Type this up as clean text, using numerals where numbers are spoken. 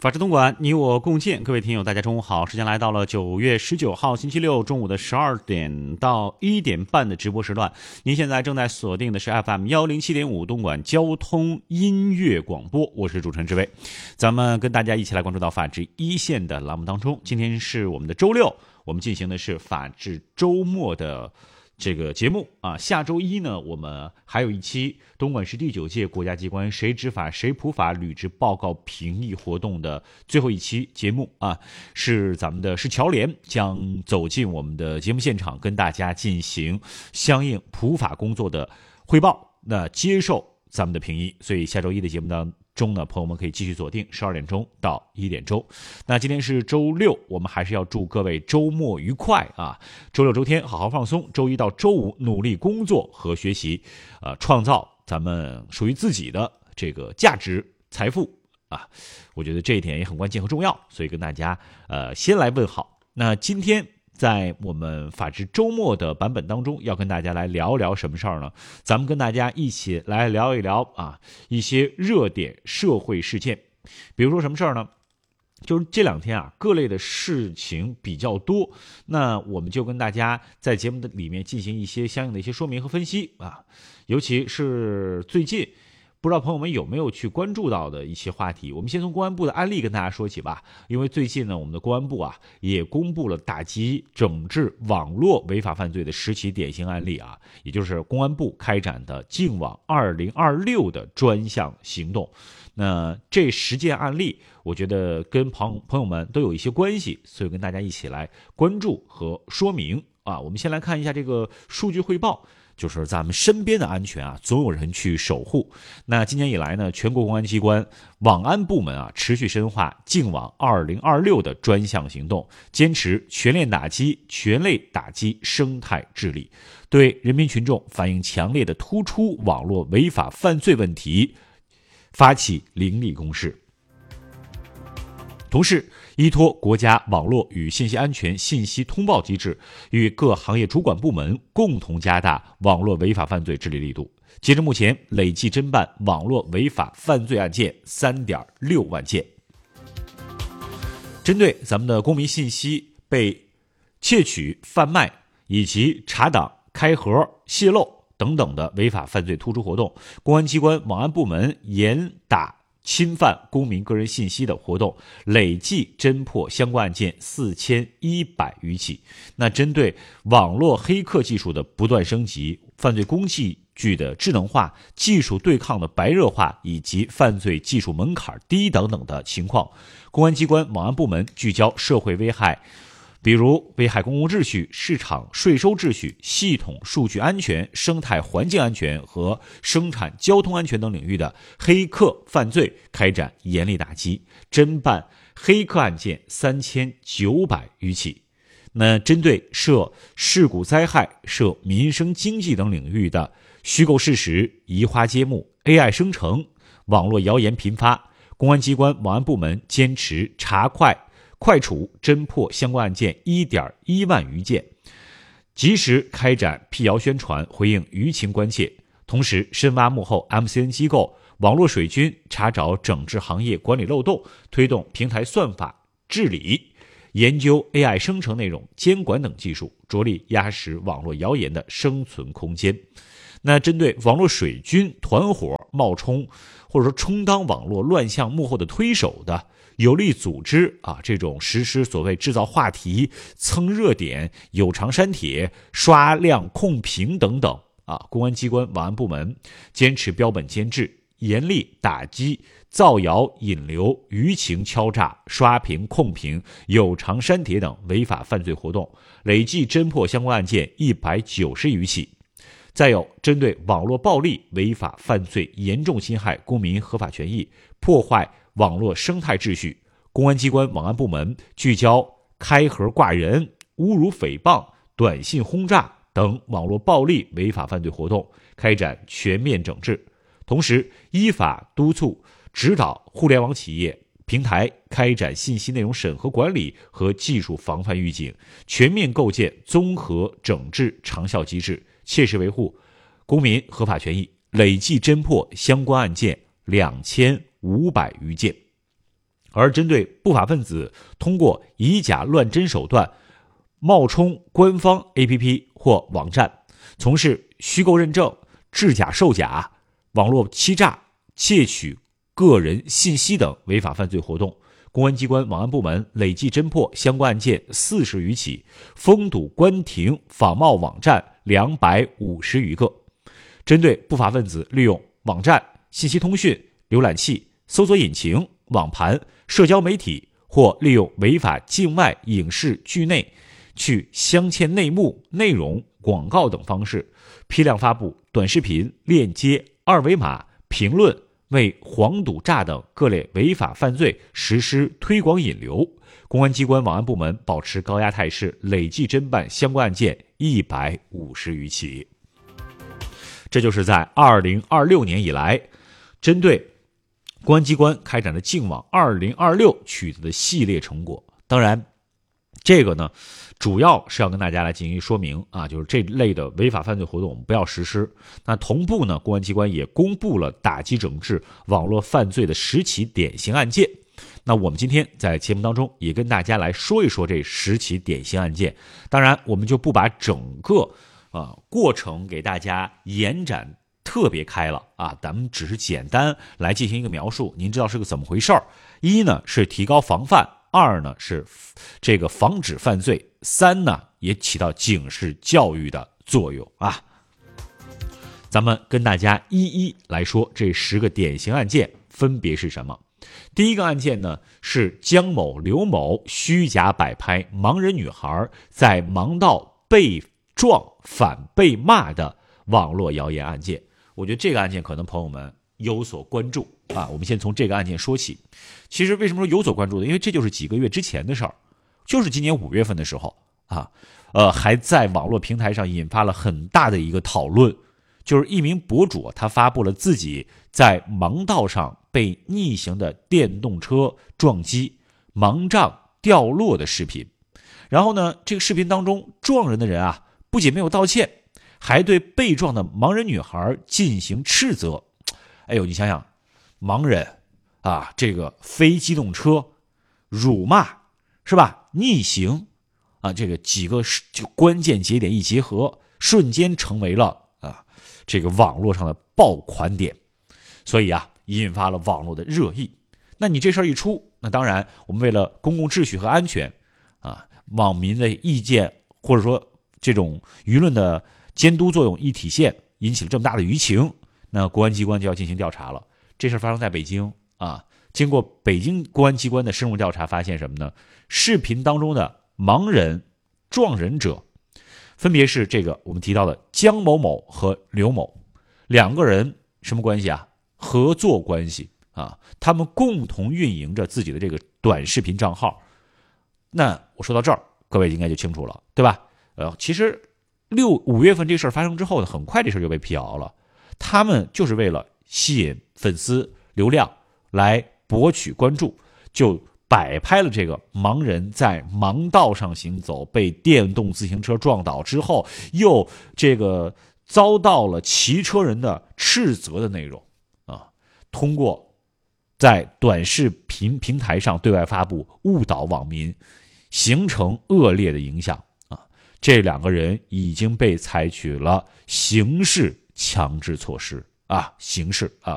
法治东莞，你我共建。各位听友，大家中午好！时间来到了9月19号星期六中午的12点到1点半的直播时段。您现在正在锁定的是 FM107.5 东莞交通音乐广播，我是主持人志威。咱们跟大家一起来关注到法治一线的栏目当中。今天是我们的周六，我们进行的是法治周末的这个节目啊。下周一呢，我们还有一期东莞市第9届国家机关谁执法谁普法履职报告评议活动的最后一期节目啊，是咱们的是侨联将走进我们的节目现场，跟大家进行相应普法工作的汇报，那接受咱们的评议。所以下周一的节目当中呢，朋友们可以继续锁定12点钟到1点钟。那今天是周六，我们还是要祝各位周末愉快啊！周六周天好好放松，周一到周五努力工作和学习，创造咱们属于自己的这个价值财富啊！我觉得这一点也很关键和重要，所以跟大家先来问好。那今天在我们法治周末的版本当中，要跟大家来聊聊什么事儿呢？咱们跟大家一起来聊一聊啊，一些热点社会事件。比如说什么事儿呢？就是这两天啊，各类的事情比较多，那我们就跟大家在节目的里面进行一些相应的一些说明和分析啊。尤其是最近，不知道朋友们有没有去关注到的一些话题。我们先从公安部的案例跟大家说起吧，因为最近呢，我们的公安部啊也公布了打击整治网络违法犯罪的10起典型案例啊，也就是公安部开展的净网2026的专项行动。那这10件案例，我觉得跟朋友们都有一些关系，所以跟大家一起来关注和说明啊。我们先来看一下这个数据汇报。就是咱们身边的安全啊，总有人去守护。那今年以来呢，全国公安机关网安部门啊，持续深化净网2026的专项行动，坚持全链打击生态治理，对人民群众反映强烈的突出网络违法犯罪问题发起凌厉攻势。同时，依托国家网络与信息安全信息通报机制，与各行业主管部门共同加大网络违法犯罪治理力度。截至目前，累计侦办网络违法犯罪案件3.6万件。针对咱们的公民信息被窃取、贩卖以及查档、开盒、泄露等等的违法犯罪突出活动，公安机关网安部门严打侵犯公民个人信息的活动，累计侦破相关案件4100余起。那针对网络黑客技术的不断升级、犯罪工具的智能化、技术对抗的白热化以及犯罪技术门槛低等等的情况，公安机关网安部门聚焦社会危害，比如危害公共秩序、市场税收秩序、系统数据安全、生态环境安全和生产交通安全等领域的黑客犯罪开展严厉打击，侦办黑客案件3900余起。那针对涉事故灾害、涉民生经济等领域的虚构事实、移花接木、AI 生成、网络谣言频发，公安机关网安部门坚持查快处侦破相关案件1.1万余件，及时开展辟谣宣传，回应舆情关切。同时深挖幕后 MCN 机构、网络水军，查找整治行业管理漏洞，推动平台算法治理，研究 AI 生成内容监管等技术，着力压实网络谣言的生存空间。那针对网络水军团伙冒充或者说充当网络乱象幕后的推手的，有力组织啊，这种实施所谓制造话题、蹭热点、有偿删帖、刷量控评等等啊，公安机关网安部门坚持标本兼治，严厉打击造谣引流、舆情敲诈、刷屏控评、有偿删帖等违法犯罪活动，累计侦破相关案件190余起。再有，针对网络暴力违法犯罪严重侵害公民合法权益、破坏网络生态秩序，公安机关网安部门聚焦开盒挂人、侮辱诽谤、短信轰炸等网络暴力违法犯罪活动，开展全面整治。同时，依法督促指导互联网企业平台开展信息内容审核管理和技术防范预警，全面构建综合整治长效机制，切实维护公民合法权益，累计侦破相关案件2500余件。 而针对不法分子通过以假乱真手段冒充官方 APP 或网站，从事虚构认证、制假售假、网络欺诈、窃取个人信息等违法犯罪活动，公安机关网安部门累计侦破相关案件40余起，封堵关停仿冒网站250余个。针对不法分子利用网站、信息通讯、浏览器、搜索引擎、网盘、社交媒体或利用违法境外影视剧内去镶嵌内幕、内容、广告等方式，批量发布短视频、链接、二维码、评论，为黄赌诈等各类违法犯罪实施推广引流，公安机关网安部门保持高压态势，累计侦办相关案件150余起。这就是在2026年以来，针对公安机关开展的净网2026取得的系列成果。当然，这个呢，主要是要跟大家来进行说明啊，就是这类的违法犯罪活动我们不要实施。那同步呢，公安机关也公布了打击整治网络犯罪的10起典型案件。那我们今天在节目当中也跟大家来说一说这10起典型案件。当然，我们就不把整个过程给大家延展特别开了啊，咱们只是简单来进行一个描述，您知道是个怎么回事儿。一呢是提高防范，二呢是这个防止犯罪，三呢也起到警示教育的作用啊。咱们跟大家一一来说这10个典型案件分别是什么。第一个案件呢是江某、刘某虚假摆拍盲人女孩在盲道被撞反被骂的网络谣言案件。我觉得这个案件可能朋友们有所关注啊，我们先从这个案件说起。其实为什么说有所关注呢？因为这就是几个月之前的事儿，就是今年5月份的时候啊，还在网络平台上引发了很大的一个讨论，就是一名博主他发布了自己在盲道上被逆行的电动车撞击，盲杖掉落的视频。然后呢，这个视频当中撞人的人啊，不仅没有道歉，还对被撞的盲人女孩进行斥责。哎呦，你想想，盲人啊，这个非机动车辱骂是吧？逆行啊，这个几个关键节点一结合，瞬间成为了这个网络上的爆款点，所以啊，引发了网络的热议。那你这事儿一出，那当然我们为了公共秩序和安全啊，网民的意见或者说这种舆论的监督作用一体现，引起了这么大的舆情，那公安机关就要进行调查了。这事发生在北京啊，经过北京公安机关的深入调查，发现什么呢？视频当中的盲人撞人者分别是这个我们提到的江某某和刘某两个人，什么关系啊？合作关系啊，他们共同运营着自己的这个短视频账号。那我说到这儿，各位应该就清楚了，对吧？其实5月份这事儿发生之后呢，很快这事儿就被辟谣了。他们就是为了吸引粉丝流量来博取关注，就摆拍了这个盲人在盲道上行走，被电动自行车撞倒之后，又这个遭到了骑车人的斥责的内容啊，通过在短视频平台上对外发布，误导网民，形成恶劣的影响啊。这两个人已经被采取了刑事强制措施啊，刑事啊。